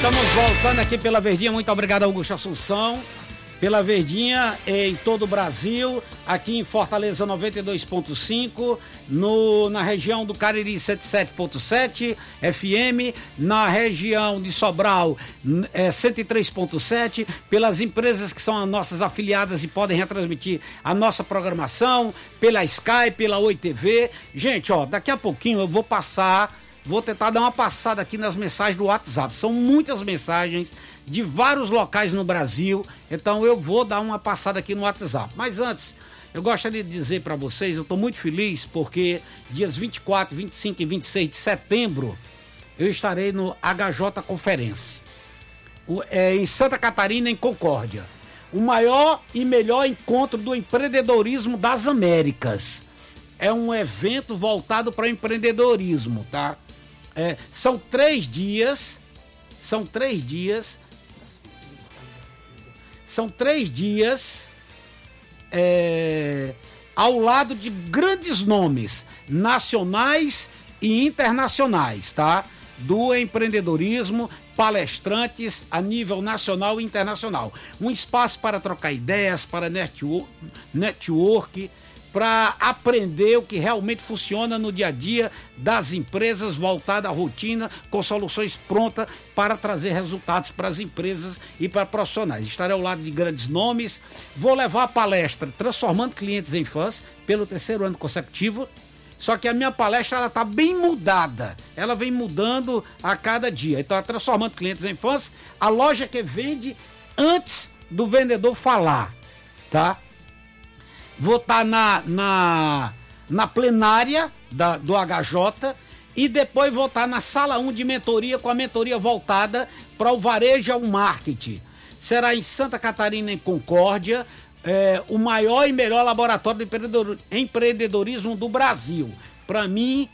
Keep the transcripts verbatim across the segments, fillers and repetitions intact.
estamos voltando aqui pela Verdinha. Muito obrigado, Augusto Assunção. Pela Verdinha em todo o Brasil, aqui em Fortaleza noventa e dois ponto cinco, no, na região do Cariri cento e sete ponto sete F M, na região de Sobral é, cento e três ponto sete, pelas empresas que são as nossas afiliadas e podem retransmitir a nossa programação, pela Sky, pela Oi T V. Gente, ó, daqui a pouquinho eu vou passar, vou tentar dar uma passada aqui nas mensagens do WhatsApp. São muitas mensagens de vários locais no Brasil, então eu vou dar uma passada aqui no WhatsApp. Mas antes, eu gostaria de dizer para vocês, eu estou muito feliz porque dias vinte e quatro, vinte e cinco e vinte e seis de setembro eu estarei no H J Conference, o, é, em Santa Catarina, em Concórdia. O maior e melhor encontro do empreendedorismo das Américas. É um evento voltado para empreendedorismo, tá? É, são três dias, são três dias... São três dias é, ao lado de grandes nomes nacionais e internacionais, tá? Do empreendedorismo, palestrantes a nível nacional e internacional. Um espaço para trocar ideias, para network, network para aprender o que realmente funciona no dia a dia das empresas, voltada à rotina, com soluções prontas para trazer resultados para as empresas e para profissionais. Estarei ao lado de grandes nomes, vou levar a palestra Transformando Clientes em Fãs, pelo terceiro ano consecutivo, só que a minha palestra ela está bem mudada, ela vem mudando a cada dia. Então, a Transformando Clientes em Fãs, a loja que vende antes do vendedor falar, tá? Vou estar na, na, na plenária da, do H J e depois vou estar na sala um de mentoria, com a mentoria voltada para o varejo e ao marketing. Será em Santa Catarina, em Concórdia, é, o maior e melhor laboratório de empreendedor, empreendedorismo do Brasil. Para mim,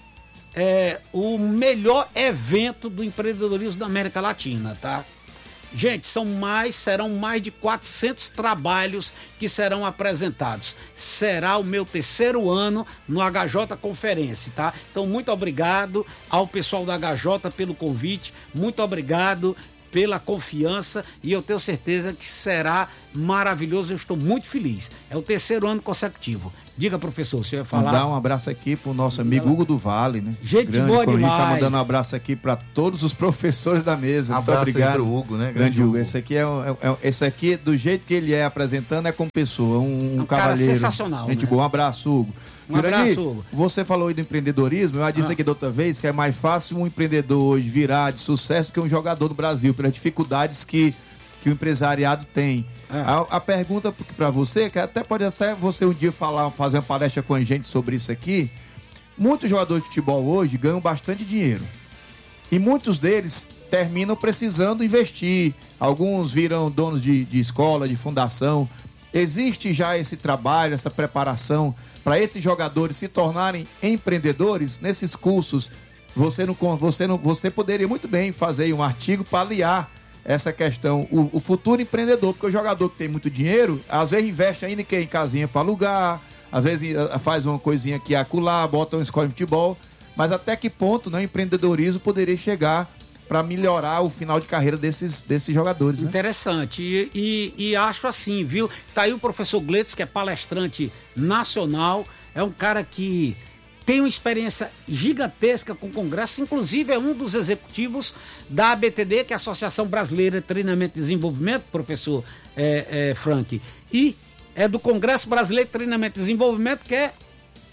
é o melhor evento do empreendedorismo da América Latina, tá? Gente, são mais, serão mais de quatrocentos trabalhos que serão apresentados. Será o meu terceiro ano no H J Conference, tá? Então, muito obrigado ao pessoal da H J pelo convite, muito obrigado pela confiança e eu tenho certeza que será maravilhoso. Eu estou muito feliz. É o terceiro ano consecutivo. Diga, professor, o senhor ia falar? Mandar um abraço aqui pro nosso amigo Hugo do Vale, né? Gente grande boa demais. demais. Tá mandando um abraço aqui para todos os professores da mesa. Muito abraço obrigado. Aí pro Hugo, né? Grande, grande Hugo. Hugo. Esse aqui é, é, é esse aqui do jeito que ele é apresentando é como pessoa, um, um, um cara cavalheiro. Sensacional. Gente né? boa, um abraço, Hugo. Um abraço, Hugo. Você falou aí do empreendedorismo, eu já disse ah. aqui da outra vez que é mais fácil um empreendedor hoje virar de sucesso do que um jogador do Brasil, pelas dificuldades que, que o empresariado tem. Ah. A, a pergunta para você, que até pode ser você um dia falar, fazer uma palestra com a gente sobre isso aqui, muitos jogadores de futebol hoje ganham bastante dinheiro e muitos deles terminam precisando investir, alguns viram donos de, de escola, de fundação. Existe já esse trabalho, essa preparação para esses jogadores se tornarem empreendedores nesses cursos? Você não, você não, você poderia muito bem fazer um artigo para aliar essa questão, o, o futuro empreendedor, porque o jogador que tem muito dinheiro, às vezes investe ainda em casinha para alugar, às vezes faz uma coisinha aqui acolá, bota uma escola de futebol, mas até que ponto, né, o empreendedorismo poderia chegar para melhorar o final de carreira desses, desses jogadores, né? Interessante, e, e, e acho assim, viu? Tá aí o professor Gleitz, que é palestrante nacional, é um cara que tem uma experiência gigantesca com o Congresso, inclusive é um dos executivos da A B T D, que é a Associação Brasileira de Treinamento e Desenvolvimento, professor é, é, Frank, e é do Congresso Brasileiro de Treinamento e Desenvolvimento, que é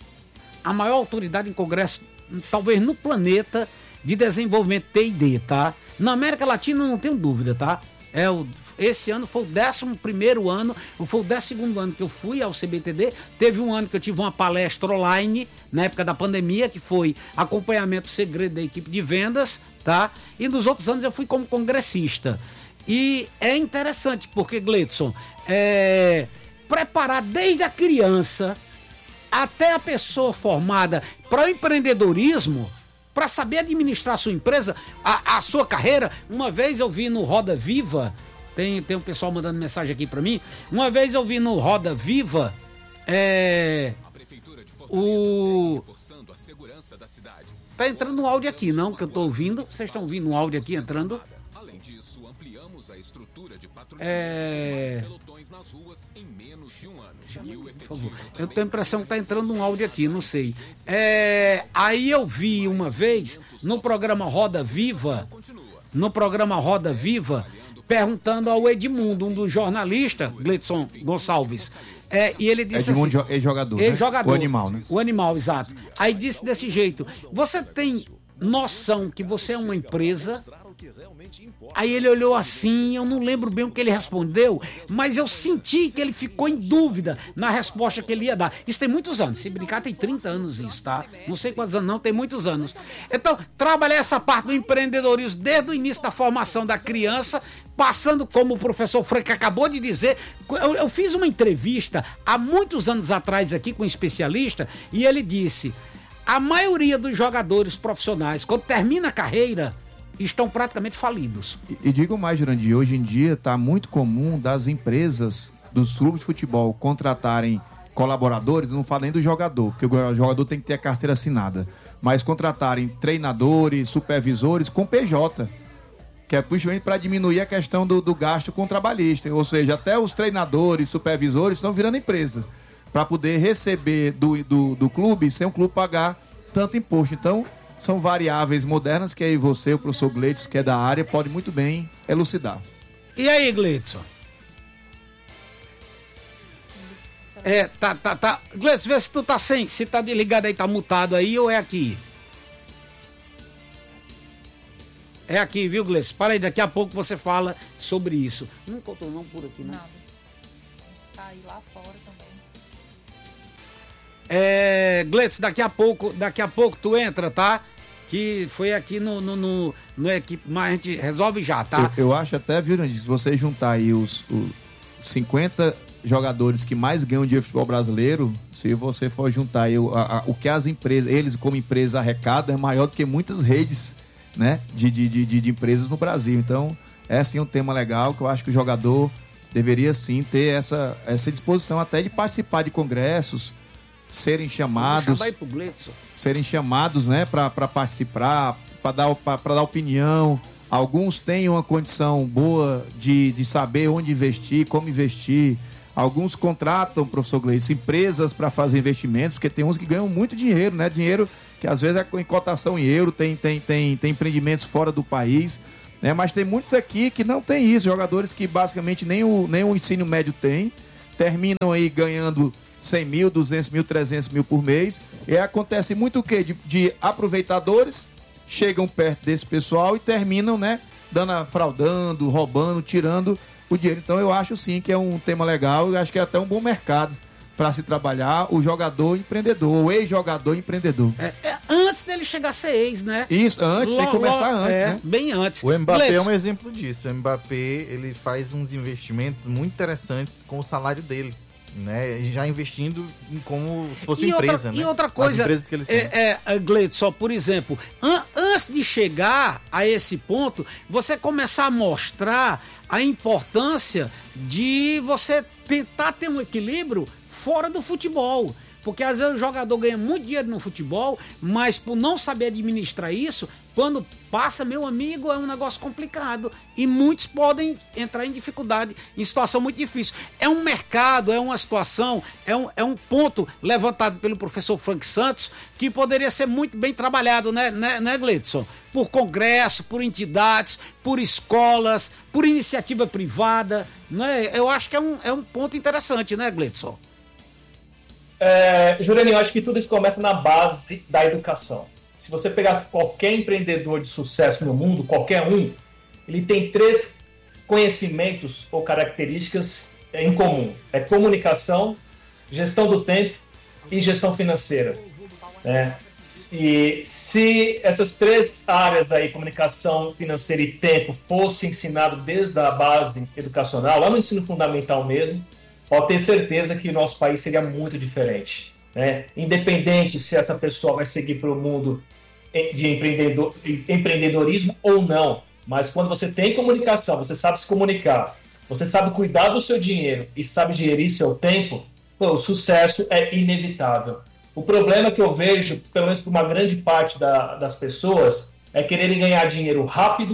a maior autoridade em Congresso, talvez no planeta, de desenvolvimento T e D, tá? Na América Latina não tenho dúvida, tá? É o, esse ano foi o décimo primeiro ano, foi o décimo segundo ano que eu fui ao C B T D. Teve um ano que eu tive uma palestra online, na época da pandemia, que foi acompanhamento segredo da equipe de vendas, tá? E nos outros anos eu fui como congressista. E é interessante, porque, Gleidson, é, preparar desde a criança até a pessoa formada para o empreendedorismo, para saber administrar a sua empresa, a, a sua carreira. Uma vez eu vi no Roda Viva, tem, tem um pessoal mandando mensagem aqui para mim, uma vez eu vi no Roda Viva, é, o... Tá entrando um áudio aqui, não? Que eu tô ouvindo. Vocês estão ouvindo um áudio aqui entrando? É... Eu tenho a impressão que está entrando um áudio aqui, não sei. É... Aí eu vi uma vez, no programa Roda Viva, no programa Roda Viva, perguntando ao Edmundo, um dos jornalistas, Gleidson Gonçalves, é, e ele disse Edmundo assim... é jogador, é né? jogador, o animal, né? O animal, exato. Aí disse desse jeito, você tem noção que você é uma empresa? Aí ele olhou assim, eu não lembro bem o que ele respondeu, mas eu senti que ele ficou em dúvida na resposta que ele ia dar. Isso tem muitos anos, se brincar tem trinta anos isso, tá? Não sei quantos anos não, tem muitos anos. Então, trabalhar essa parte do empreendedorismo desde o início da formação da criança, passando como o professor Frank acabou de dizer. Eu, eu fiz uma entrevista há muitos anos atrás aqui com um especialista e ele disse, a maioria dos jogadores profissionais, quando termina a carreira, estão praticamente falidos. E, e digo mais, Jurandir, hoje em dia está muito comum das empresas, dos clubes de futebol, contratarem colaboradores, não falo nem do jogador, porque o jogador tem que ter a carteira assinada, mas contratarem treinadores, supervisores com P J, que é justamente para diminuir a questão do, do gasto com o trabalhista, ou seja, até os treinadores, supervisores estão virando empresa, para poder receber do, do, do clube sem o clube pagar tanto imposto. Então, são variáveis modernas que aí você, o professor Gleidson, que é da área, pode muito bem elucidar. E aí, Gleidson? É, tá, tá, tá. Gleidson, vê se tu tá sem, se tá desligado aí, tá mutado aí ou é aqui? É aqui, viu, Gleidson? Para aí, daqui a pouco você fala sobre isso. Não contou não por aqui, não? Nada. Sair lá fora também. É, Gleidson, daqui a pouco, daqui a pouco tu entra, tá? Que foi aqui no, no, no, no equipe, mas a gente resolve já, tá? Eu, eu acho até, viu, Randy, se você juntar aí os, os cinquenta jogadores que mais ganham de futebol brasileiro, se você for juntar aí o, a, a, o que as empresas, eles como empresa arrecadam, é maior do que muitas redes, né, de, de, de, de empresas no Brasil. Então, é sim um tema legal que eu acho que o jogador deveria sim ter essa, essa disposição até de participar de congressos, serem chamados, serem chamados, né, para participar, para dar, para dar opinião. Alguns têm uma condição boa de, de saber onde investir, como investir. Alguns contratam, professor Gleidson, empresas para fazer investimentos, porque tem uns que ganham muito dinheiro, né? Dinheiro que às vezes é em cotação em euro, tem, tem, tem, tem empreendimentos fora do país, né? Mas tem muitos aqui que não tem isso, jogadores que basicamente nem o, nem o ensino médio tem, terminam aí ganhando cem mil, duzentos mil, trezentos mil por mês. E acontece muito o quê? De, de aproveitadores chegam perto desse pessoal e terminam, né, dando, fraudando, roubando, tirando o dinheiro. Então eu acho sim que é um tema legal e acho que é até um bom mercado para se trabalhar o jogador empreendedor, o ex-jogador empreendedor. É, é, antes dele chegar a ser ex, né? Isso, antes, logo, tem que começar logo, antes, é, né? Bem antes. O Mbappé Gleidson é um exemplo disso. O Mbappé, ele faz uns investimentos muito interessantes com o salário dele, né? Já investindo em como se fosse e empresa, outra, né? E outra coisa, que ele tem. é, é, Gleidson, por exemplo, an antes de chegar a esse ponto, você começar a mostrar a importância de você tentar ter um equilíbrio fora do futebol. Porque às vezes o jogador ganha muito dinheiro no futebol, mas por não saber administrar isso, quando passa, meu amigo, é um negócio complicado. E muitos podem entrar em dificuldade, em situação muito difícil. É um mercado, é uma situação, é um, é um ponto levantado pelo professor Frank Santos que poderia ser muito bem trabalhado, né, né, né Gleidson? Por congresso, por entidades, por escolas, por iniciativa privada, né? Eu acho que é um, é um ponto interessante, né, Gleidson? É, Jurandir, eu acho que tudo isso começa na base da educação. Se você pegar qualquer empreendedor de sucesso no mundo, qualquer um, ele tem três conhecimentos ou características em comum. É comunicação, gestão do tempo e gestão financeira. É, e se essas três áreas aí, comunicação, financeira e tempo, fossem ensinadas desde a base educacional, lá no ensino fundamental mesmo, pode ter certeza que o nosso país seria muito diferente, né? Independente se essa pessoa vai seguir para o mundo de empreendedor, empreendedorismo ou não, mas quando você tem comunicação, você sabe se comunicar, você sabe cuidar do seu dinheiro e sabe gerir seu tempo, pô, o sucesso é inevitável. O problema que eu vejo, pelo menos por uma grande parte da, das pessoas, é quererem ganhar dinheiro rápido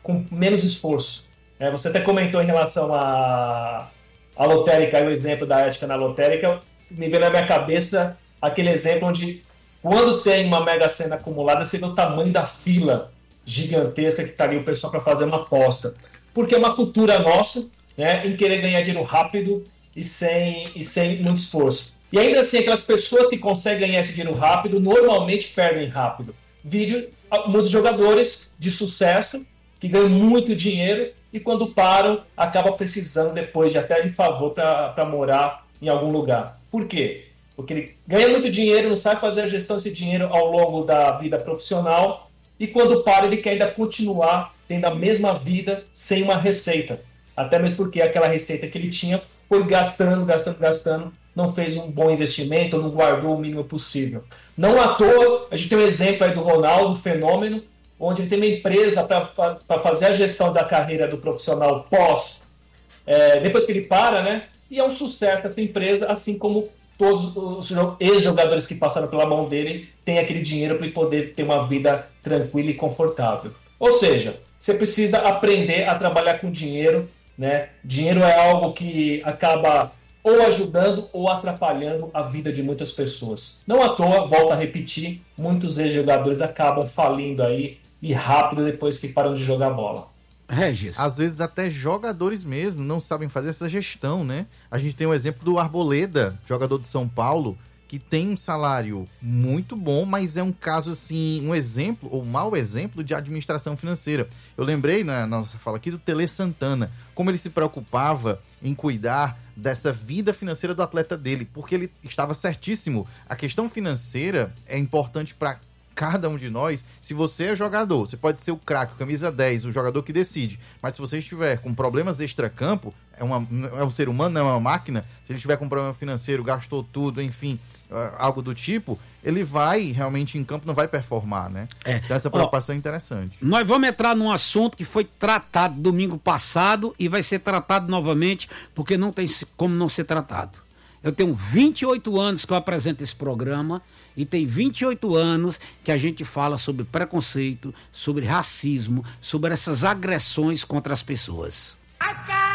com menos esforço. É, você até comentou em relação à, à lotérica, aí o exemplo da ética na lotérica, me veio na minha cabeça aquele exemplo onde, quando tem uma Mega Sena acumulada, você vê o tamanho da fila gigantesca que estaria o pessoal para fazer uma aposta. Porque é uma cultura nossa, né, em querer ganhar dinheiro rápido e sem, e sem muito esforço. E ainda assim, aquelas pessoas que conseguem ganhar esse dinheiro rápido, normalmente perdem rápido. Vídeo, muitos jogadores de sucesso que ganham muito dinheiro e quando param, acabam precisando depois de até de favor para morar em algum lugar. Por quê? Porque ele ganha muito dinheiro, não sabe fazer a gestão desse dinheiro ao longo da vida profissional e quando para, ele quer ainda continuar tendo a mesma vida sem uma receita. Até mesmo porque aquela receita que ele tinha foi gastando, gastando, gastando, não fez um bom investimento, não guardou o mínimo possível. Não à toa, a gente tem um exemplo aí do Ronaldo, fenômeno, onde ele tem uma empresa para fazer a gestão da carreira do profissional pós, é, depois que ele para, né? E é um sucesso essa empresa, assim como todos os ex-jogadores que passaram pela mão dele têm aquele dinheiro para ele poder ter uma vida tranquila e confortável. Ou seja, você precisa aprender a trabalhar com dinheiro, né? Dinheiro é algo que acaba ou ajudando ou atrapalhando a vida de muitas pessoas. Não à toa, volto a repetir, muitos ex-jogadores acabam falindo aí e rápido depois que param de jogar bola. Regis. Às vezes até jogadores mesmo não sabem fazer essa gestão, né? A gente tem o exemplo do Arboleda, jogador de São Paulo, que tem um salário muito bom, mas é um caso, assim, um exemplo, ou um mau exemplo de administração financeira. Eu lembrei na nossa fala aqui do Tele Santana, como ele se preocupava em cuidar dessa vida financeira do atleta dele, porque ele estava certíssimo. A questão financeira é importante para cada um de nós. Se você é jogador, você pode ser o craque, camisa dez, o jogador que decide, mas se você estiver com problemas extracampo, é, uma, é um ser humano, não é uma máquina, se ele estiver com problema financeiro, gastou tudo, enfim, algo do tipo, ele vai realmente em campo, não vai performar, né? É. Então essa preocupação Ó, é interessante. Nós vamos entrar num assunto que foi tratado domingo passado e vai ser tratado novamente, porque não tem como não ser tratado. Eu tenho vinte e oito anos que eu apresento esse programa e tem vinte e oito anos que a gente fala sobre preconceito, sobre racismo, sobre essas agressões contra as pessoas.